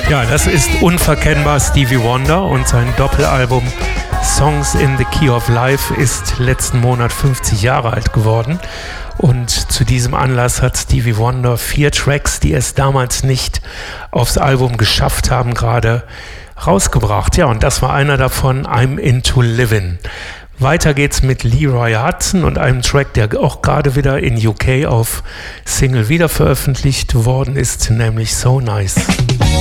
Ja, das ist unverkennbar Stevie Wonder und sein Doppelalbum Songs in the Key of Life ist letzten Monat 50 Jahre alt geworden. Und zu diesem Anlass hat Stevie Wonder 4 Tracks, die es damals nicht aufs Album geschafft haben, gerade rausgebracht. Ja, und das war einer davon, I'm Into Livin'. Weiter geht's mit Leroy Hudson und einem Track, der auch gerade wieder in UK auf Single wieder veröffentlicht worden ist, nämlich So Nice.